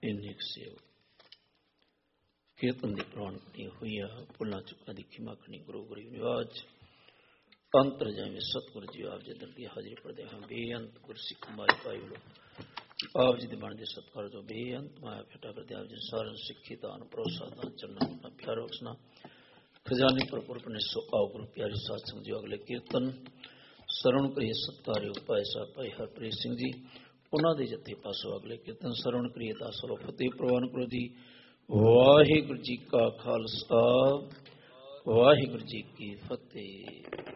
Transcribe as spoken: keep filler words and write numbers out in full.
ਇੰਨੀ ਕੁ ਸੇਵਾ ਕੀਰਤਨ ਦੀ ਪ੍ਰਵਾਨਗੀ ਹੋਈ ਆ। ਭੁੱਲਾਂ ਚੁੱਕਾਂ ਦੀ ਖਿਮਾ ਕਰਨੀ ਗੁਰੂ ਗਰੀਬ ਨਿਵਾਜ ਅੰਤਰ ਜਾਵੇਂ ਸਤਿਗੁਰੂ ਜੀ ਆਪ ਜੀ ਦਰਦੀ ਹਾਜ਼ਰੀ ਪੜਦੇ ਹਾਂ। ਬੇਅੰਤ ਗੁਰਸਿੱਖ ਮਾਰੀ ਪਾਈ ਵੱਲੋਂ ਆਪ ਜੀ ਦੇ ਬਣਦੇ ਸਤਿਕਾਰ ਜੋ ਬੇਅੰਤ ਮਾਇਆ ਫੇਟਾ ਕਰਦੇ ਆਪ ਜੀ ਸਾਰਿਆਂ ਸਿੱਖੀ ਦਾਨ ਭਰੋਸਾ ਦਾਨ ਚਰਨਾਂ ਪਿਆਰ ਬਖਸ਼ਣਾ ਖਜ਼ਾਨੀ ਪ੍ਰਪੁਰਪ ਨੇ ਸੋ ਆਓ ਗੁਰੂ ਪਿਆਰੀ ਸਾਧ ਸੰਗਤ ਜੀ ਅਗਲੇ ਕੀਰਤਨ ਸਰਵਣ ਕਰੀਏ ਸਤਿਕਾਰਯੋਗ ਭਾਈ ਸਾਹਿਬ ਭਾਈ ਹਰਪ੍ਰੀਤ ਸਿੰਘ ਜੀ ਉਹਨਾਂ ਦੇ ਜੱਥੇ ਪਾਸੋਂ ਅਗਲੇ ਕੀਰਤਨ ਸਰਵਣ ਕਰੀਏ ਤਾਂ ਸਲੋ ਫਤਿਹ ਪ੍ਰਵਾਨ ਕਰੋ ਜੀ। ਵਾਹਿਗੁਰੂ ਜੀ ਕਾ ਖਾਲਸਾ ਵਾਹਿਗੁਰੂ ਜੀ ਕੀ ਫਤਿਹ।